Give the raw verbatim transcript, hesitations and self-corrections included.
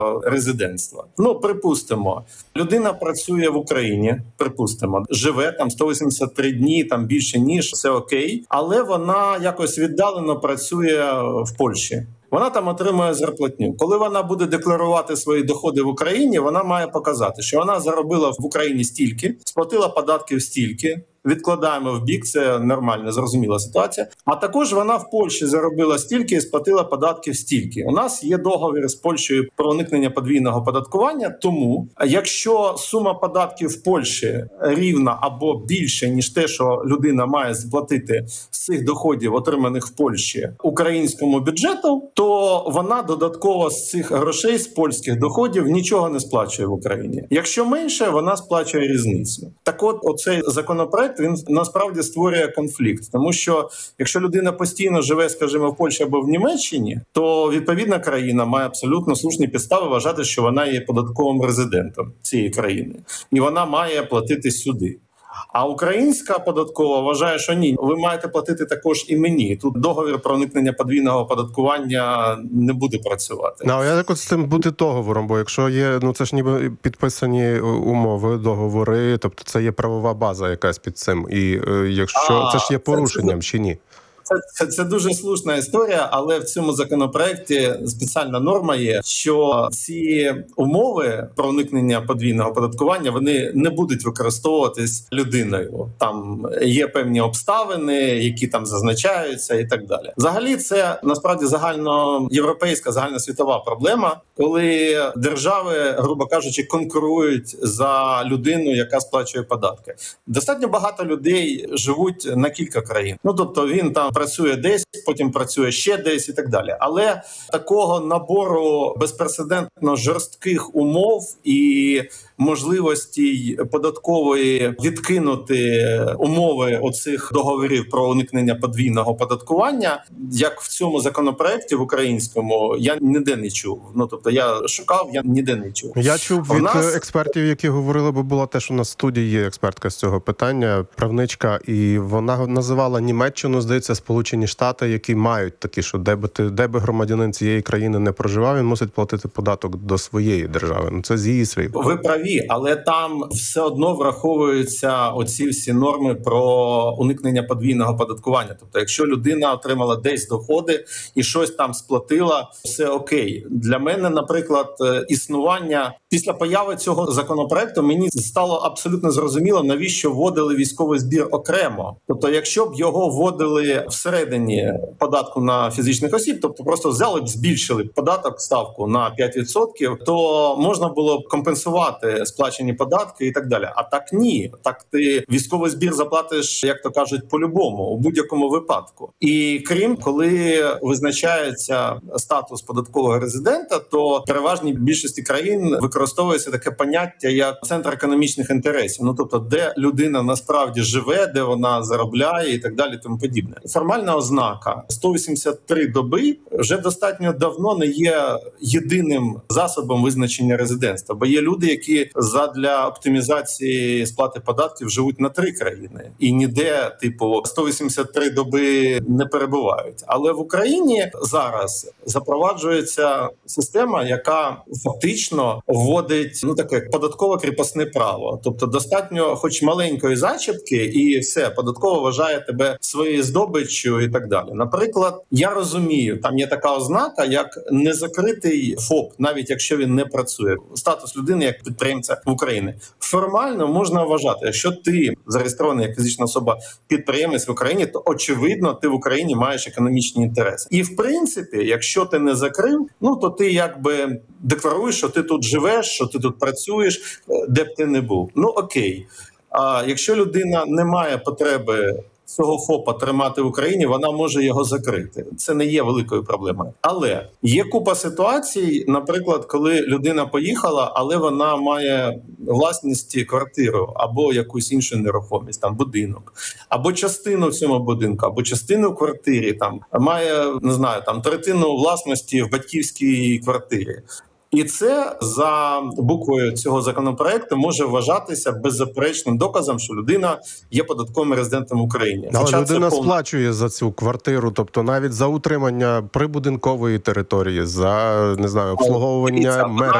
резидентства. Ну, припустимо, людина працює в Україні, припустимо, живе там сто вісімдесят три дні, там більше ніж, все окей, але вона якось віддалено працює в Польщі. Вона там отримує зарплатню. Коли вона буде декларувати свої доходи в Україні, вона має показати, що вона заробила в Україні стільки, сплатила податків стільки, відкладаємо в бік, це нормальна, зрозуміла ситуація. А також вона в Польщі заробила стільки і сплатила податків стільки. У нас є договір з Польщею про уникнення подвійного податкування, тому якщо сума податків в Польщі рівна або більше, ніж те, що людина має сплатити з цих доходів, отриманих в Польщі, українському бюджету, то вона додатково з цих грошей, з польських доходів, нічого не сплачує в Україні. Якщо менше, вона сплачує різницю. Так от, оцей законопроект, він насправді створює конфлікт. Тому що, якщо людина постійно живе, скажімо, в Польщі або в Німеччині, то відповідна країна має абсолютно слушні підстави вважати, що вона є податковим резидентом цієї країни. І вона має платити сюди. А українська податкова вважає, що ні, ви маєте платити також і мені. Тут договір про уникнення подвійного оподаткування не буде працювати. Ну, як от з цим бути договором? Бо якщо є, ну це ж ніби підписані умови, договори, тобто це є правова база якась під цим. І е, якщо а, це ж є порушенням це, чи ні? Це, це, це дуже слушна історія, але в цьому законопроекті спеціальна норма є, що ці умови про уникнення подвійного оподаткування, вони не будуть використовуватись людиною. Там є певні обставини, які там зазначаються і так далі. Взагалі це насправді загальноєвропейська, загальносвітова проблема, коли держави, грубо кажучи, конкурують за людину, яка сплачує податки. Достатньо багато людей живуть на кілька країн. Ну, тобто він там працює десь, потім працює ще десь і так далі. Але такого набору безпрецедентно жорстких умов і можливості податкової відкинути умови оцих договорів про уникнення подвійного оподаткування, як в цьому законопроекті в українському, я ніде не чув. Ну, тобто я шукав, я ніде не чув. Я чув від нас... експертів, які говорили, бо була теж у нас в студії є експертка з цього питання, правничка, і вона називала Німеччину, здається, Сполучені Штати, які мають такі, що де би, ти, де би громадянин цієї країни не проживав, він мусить платити податок до своєї держави. Ну, це з її слів. Ви праві, але там все одно враховуються оці всі норми про уникнення подвійного оподаткування. Тобто, якщо людина отримала десь доходи і щось там сплатила, все окей. Для мене, наприклад, існування після появи цього законопроекту мені стало абсолютно зрозуміло, навіщо вводили військовий збір окремо. Тобто, якщо б його вводили всередині податку на фізичних осіб, тобто просто взяли б, збільшили податок, ставку на п'ять відсотків, то можна було б компенсувати сплачені податки і так далі. А так ні. Так ти військовий збір заплатиш, як то кажуть, по-любому, у будь-якому випадку. І крім, коли визначається статус податкового резидента, то в переважній більшості країн використовується таке поняття, як центр економічних інтересів. Ну, тобто, де людина насправді живе, де вона заробляє і так далі, тому подібне. Формальна ознака сто вісімдесят три доби вже достатньо давно не є єдиним засобом визначення резидентства, бо є люди, які задля оптимізації сплати податків живуть на три країни і ніде, типу, сто вісімдесят три доби не перебувають. Але в Україні зараз запроваджується система, яка фактично вводить, ну, таке податкове кріпосне право. Тобто достатньо хоч маленької зачіпки і все, податково вважає тебе своєю здобиччю і так далі. Наприклад, я розумію, там є така ознака, як незакритий ФОП, навіть якщо він не працює. Статус людини як підприємця в Україні. Формально можна вважати, якщо ти зареєстрований як фізична особа підприємець в Україні, то очевидно ти в Україні маєш економічні інтереси. І в принципі, якщо ти не закрив, ну то ти якби декларуєш, що ти тут живеш, що ти тут працюєш, де б ти не був. Ну окей. А якщо людина не має потреби цього ФОПа тримати в Україні, вона може його закрити. Це не є великою проблемою. Але є купа ситуацій, наприклад, коли людина поїхала, але вона має власність квартиру або якусь іншу нерухомість, там будинок, або частину в цьому будинку, або частину в квартирі, там має, не знаю, там третину власності в батьківській квартирі. І це за буквою цього законопроекту може вважатися беззаперечним доказом, що людина є податковим резидентом України. Але Хоча людина це пов... сплачує за цю квартиру, тобто навіть за утримання прибудинкової території, за не знаю, обслуговування Дивіться, мереж.